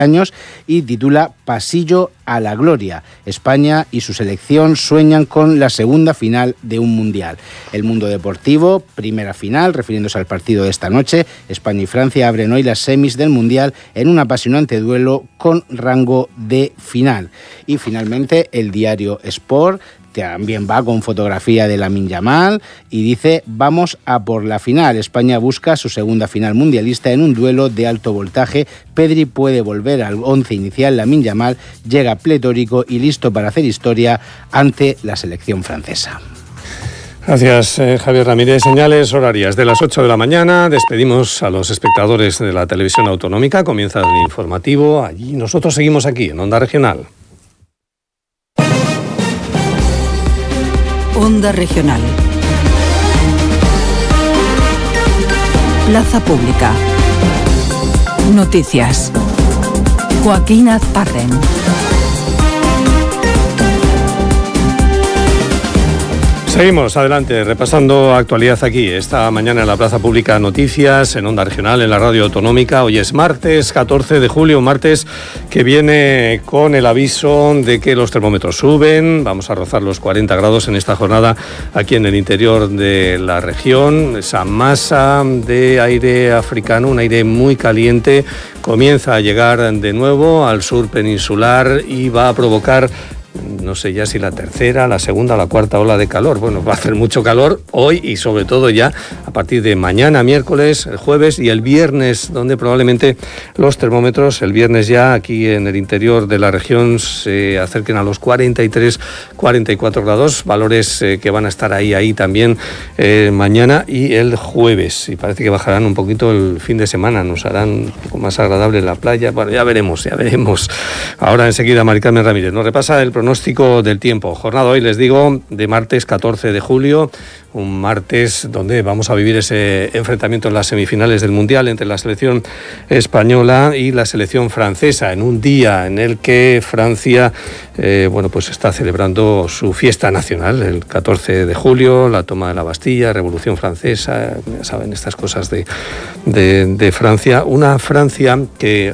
años y titula Pasillo a la Gloria. España y su selección sueñan con la segunda final de un mundial. El Mundo Deportivo, primera final, refiriéndose al partido de esta noche. España y Francia abren hoy las semis del mundial en un apasionante duelo con rango de final. Y finalmente el diario Sport también va con fotografía de Lamine Yamal y dice: vamos a por la final. España busca su segunda final mundialista en un duelo de alto voltaje. Pedri puede volver al once inicial. Lamine Yamal llega pletórico y listo para hacer historia ante la selección francesa. Gracias, Javier Ramírez. Señales horarias de las 8 de la mañana. Despedimos a los espectadores de la televisión autonómica. Comienza el informativo. Allí nosotros seguimos aquí en Onda Regional. Onda Regional. Plaza Pública. Noticias. Joaquín Azparren. Seguimos adelante, repasando actualidad aquí. Esta mañana en la Plaza Pública Noticias, en Onda Regional, en la Radio Autonómica. Hoy es martes 14 de julio, un martes que viene con el aviso de que los termómetros suben. Vamos a rozar los 40 grados en esta jornada aquí en el interior de la región. Esa masa de aire africano, un aire muy caliente, comienza a llegar de nuevo al sur peninsular y va a provocar, no sé ya si la tercera, la segunda o la cuarta ola de calor. Bueno, va a hacer mucho calor hoy y sobre todo ya a partir de mañana, miércoles, el jueves y el viernes, donde probablemente los termómetros, el viernes ya aquí en el interior de la región, se acerquen a los 43, 44 grados, valores que van a estar ahí también mañana y el jueves. Y parece que bajarán un poquito el fin de semana, nos harán un poco más agradable la playa. Bueno, ya veremos. Ahora enseguida Mari Carmen Ramírez nos repasa el pronóstico del tiempo. Jornada hoy, les digo, de martes 14 de julio, un martes donde vamos a vivir ese enfrentamiento en las semifinales del Mundial entre la selección española y la selección francesa, en un día en el que Francia pues está celebrando su fiesta nacional, el 14 de julio, la toma de la Bastilla, Revolución Francesa, ya saben, estas cosas de Francia. Una Francia que,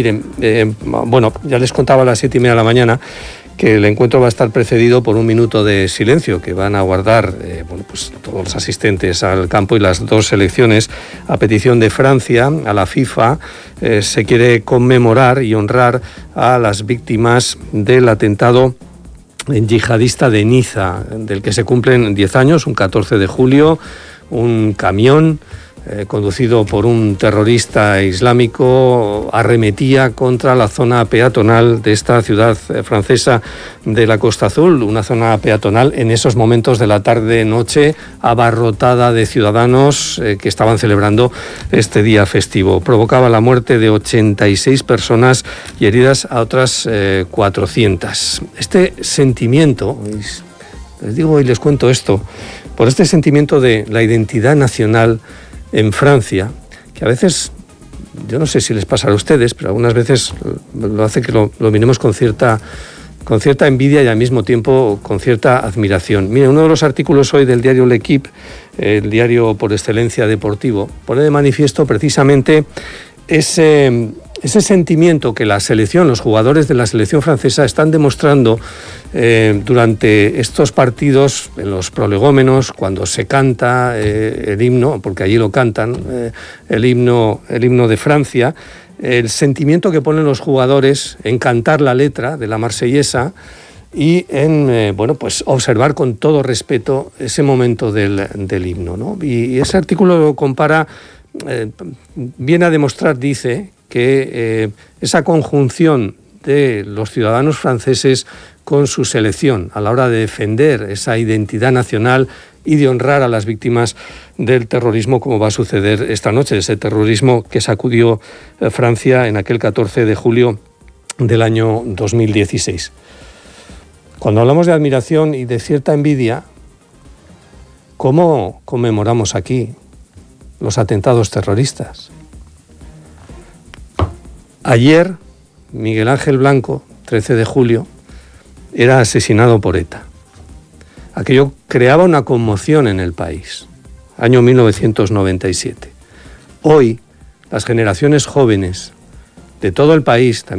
ya les contaba a las 7:30 de la mañana que el encuentro va a estar precedido por un minuto de silencio que van a guardar todos los asistentes al campo y las dos selecciones. A petición de Francia, a la FIFA, se quiere conmemorar y honrar a las víctimas del atentado yihadista de Niza, del que se cumplen 10 años, un 14 de julio, un camión conducido por un terrorista islámico arremetía contra la zona peatonal de esta ciudad francesa de la Costa Azul, una zona peatonal en esos momentos de la tarde-noche abarrotada de ciudadanos que estaban celebrando este día festivo. Provocaba la muerte de 86 personas y heridas a otras 400. Este sentimiento, les digo y les cuento esto, por este sentimiento de la identidad nacional en Francia, que a veces, yo no sé si les pasa a ustedes, pero algunas veces lo hace que lo miremos con cierta envidia y al mismo tiempo con cierta admiración. Mire, uno de los artículos hoy del diario L'Équipe, el diario por excelencia deportivo, pone de manifiesto precisamente ese sentimiento que la selección, los jugadores de la selección francesa están demostrando durante estos partidos, en los prolegómenos, cuando se canta el himno, porque allí lo cantan, el himno de Francia, el sentimiento que ponen los jugadores en cantar la letra de la Marsellesa y en observar con todo respeto ese momento del himno, ¿no? Y ese artículo compara, viene a demostrar, dice, que esa conjunción de los ciudadanos franceses con su selección a la hora de defender esa identidad nacional y de honrar a las víctimas del terrorismo, como va a suceder esta noche, ese terrorismo que sacudió Francia en aquel 14 de julio del año 2016. Cuando hablamos de admiración y de cierta envidia, ¿cómo conmemoramos aquí los atentados terroristas? Ayer, Miguel Ángel Blanco, 13 de julio, era asesinado por ETA. Aquello creaba una conmoción en el país. Año 1997. Hoy, las generaciones jóvenes de todo el país.